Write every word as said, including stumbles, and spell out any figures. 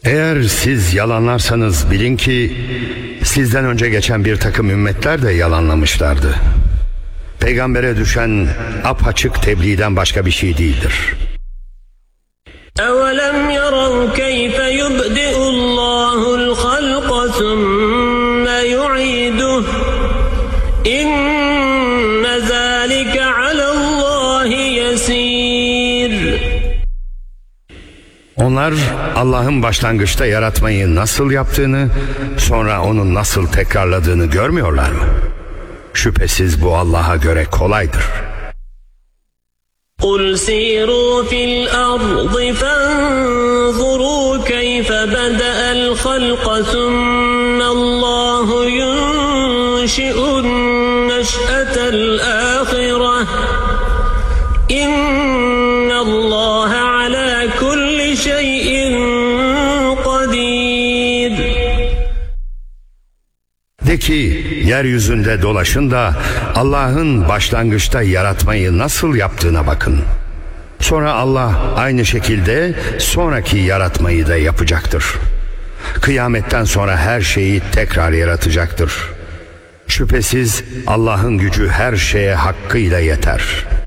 Eğer siz yalanlarsanız bilin ki sizden önce geçen bir takım ümmetler de yalanlamışlardı. Peygambere düşen apaçık tebliğden başka bir şey değildir. أَوَلَمْ يَرَوْا كَيْفَ يُبْدِئُ اللّٰهُ الْخَلْقَ ثُمَّ يُعِيدُهُ إِنَّ ذَٰلِكَ عَلَى اللّٰهِ يَسِيرٌ. Onlar Allah'ın başlangıçta yaratmayı nasıl yaptığını, sonra onu nasıl tekrarladığını görmüyorlar mı? Şüphesiz bu Allah'a göre kolaydır. قُلْ سِيرُوا فِي الْأَرْضِ فَانظُرُوا كَيْفَ بَدَأَ الْخَلْقَ ثُمَّ اللّٰهُ يُنشِئُ النَّشْأَةَ الْآخِرَةَ إِنَّ اللّٰهَ عَلَى كُلِّ شَيْءٍ قَدِيرٌ. De ki, yeryüzünde dolaşın da Allah'ın başlangıçta yaratmayı nasıl yaptığına bakın. Sonra Allah aynı şekilde sonraki yaratmayı da yapacaktır. Kıyametten sonra her şeyi tekrar yaratacaktır. Şüphesiz Allah'ın gücü her şeye hakkıyla yeter.